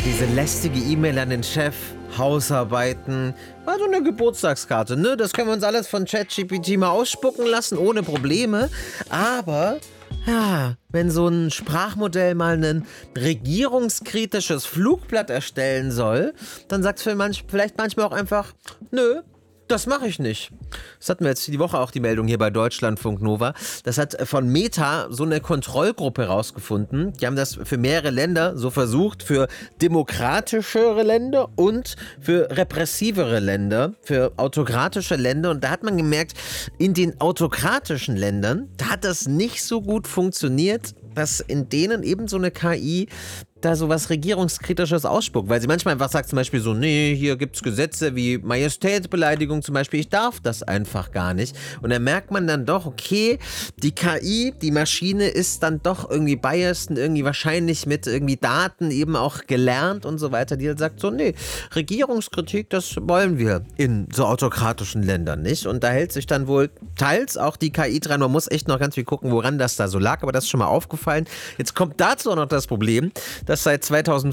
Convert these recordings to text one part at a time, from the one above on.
Diese lästige E-Mail an den Chef, Hausarbeiten, war so eine Geburtstagskarte, ne? Das können wir uns alles von ChatGPT mal ausspucken lassen, ohne Probleme. Aber, ja, wenn so ein Sprachmodell mal ein regierungskritisches Flugblatt erstellen soll, dann sagt es vielleicht manchmal auch einfach, nö, das mache ich nicht. Das hatten wir jetzt die Woche auch die Meldung hier bei Deutschlandfunk Nova. Das hat von Meta so eine Kontrollgruppe rausgefunden. Die haben das für mehrere Länder so versucht, für demokratischere Länder und für repressivere Länder, für autokratische Länder. Und da hat man gemerkt, in den autokratischen Ländern, da hat das nicht so gut funktioniert, dass in denen eben so eine KI da so was Regierungskritisches ausspuckt, weil sie manchmal einfach sagt zum Beispiel so, nee, hier gibt's Gesetze wie Majestätsbeleidigung zum Beispiel, ich darf das einfach gar nicht. Und dann merkt man dann doch, okay, die KI, die Maschine ist dann doch irgendwie biased und irgendwie wahrscheinlich mit irgendwie Daten eben auch gelernt und so weiter, die dann sagt so, nee, Regierungskritik, das wollen wir in so autokratischen Ländern nicht. Und da hält sich dann wohl teils auch die KI dran. Man muss echt noch ganz viel gucken, woran das da so lag, aber das ist schon mal aufgefallen. Jetzt kommt dazu auch noch das Problem, dass seit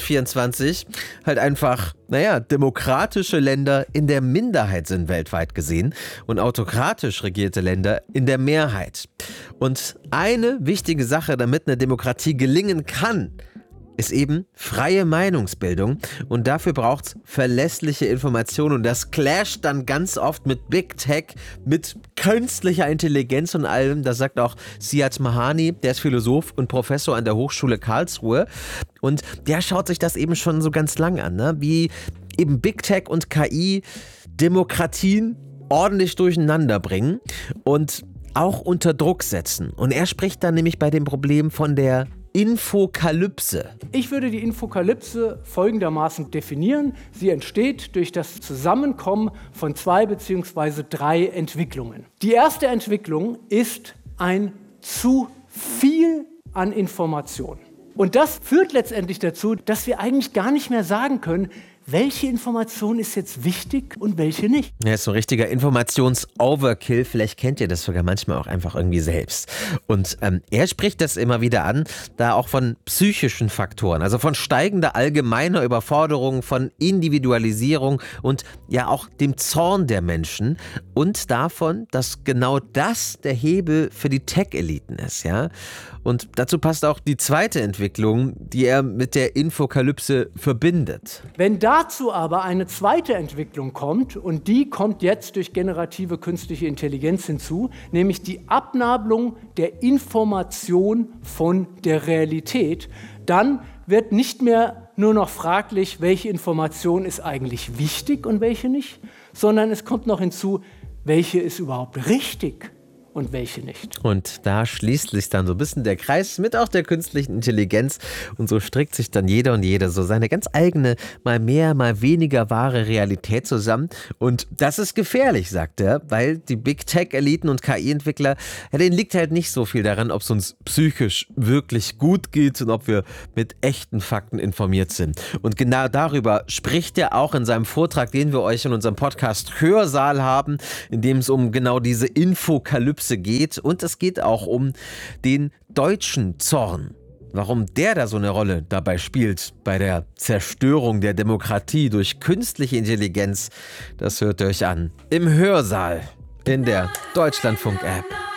2024 halt einfach, demokratische Länder in der Minderheit sind weltweit gesehen und autokratisch regierte Länder in der Mehrheit. Und eine wichtige Sache, damit eine Demokratie gelingen kann, ist eben freie Meinungsbildung und dafür braucht es verlässliche Informationen und das clasht dann ganz oft mit Big Tech, mit künstlicher Intelligenz und allem. Das sagt auch Ziad Mahani, der ist Philosoph und Professor an der Hochschule Karlsruhe und der schaut sich das eben schon so ganz lang an, ne? Wie eben Big Tech und KI Demokratien ordentlich durcheinander bringen und auch unter Druck setzen. Und er spricht dann nämlich bei dem Problem von der Infokalypse. Ich würde die Infokalypse folgendermaßen definieren. Sie entsteht durch das Zusammenkommen von 2 bzw. 3 Entwicklungen. Die erste Entwicklung ist ein zu viel an Informationen. Und das führt letztendlich dazu, dass wir eigentlich gar nicht mehr sagen können, welche Information ist jetzt wichtig und welche nicht. Ja, ist so ein richtiger Informations-Overkill. Vielleicht kennt ihr das sogar manchmal auch einfach irgendwie selbst. Und er spricht das immer wieder an, da auch von psychischen Faktoren, also von steigender allgemeiner Überforderung, von Individualisierung und ja auch dem Zorn der Menschen und davon, dass genau das der Hebel für die Tech-Eliten ist, ja. Und dazu passt auch die zweite Entwicklung, die er mit der Infokalypse verbindet. Wenn dazu aber eine zweite Entwicklung kommt, und die kommt jetzt durch generative künstliche Intelligenz hinzu, nämlich die Abnabelung der Information von der Realität, dann wird nicht mehr nur noch fraglich, welche Information ist eigentlich wichtig und welche nicht, sondern es kommt noch hinzu, welche ist überhaupt richtig und welche nicht. Und da schließt sich dann so ein bisschen der Kreis mit auch der künstlichen Intelligenz und so strickt sich dann jeder und jede so seine ganz eigene, mal mehr, mal weniger wahre Realität zusammen und das ist gefährlich, sagt er, weil die Big Tech-Eliten und KI-Entwickler, denen liegt halt nicht so viel daran, ob es uns psychisch wirklich gut geht und ob wir mit echten Fakten informiert sind. Und genau darüber spricht er auch in seinem Vortrag, den wir euch in unserem Podcast Hörsaal haben, in dem es um genau diese Infokalypse geht und es geht auch um den deutschen Zorn. Warum der da so eine Rolle dabei spielt bei der Zerstörung der Demokratie durch künstliche Intelligenz, das hört ihr euch an im Hörsaal in der Deutschlandfunk-App.